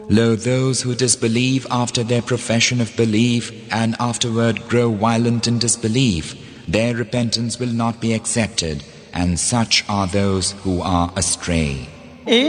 Lo, those who disbelieve after their profession of belief and afterward grow violent in disbelief, their repentance will not be accepted, and such are those who are astray.